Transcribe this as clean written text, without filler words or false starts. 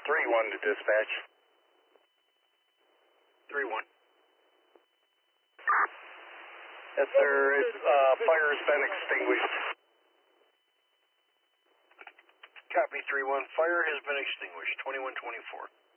3-1 to dispatch. 3-1. Yes, sir. Fire has been extinguished. Copy 3-1. Fire has been extinguished. 2124.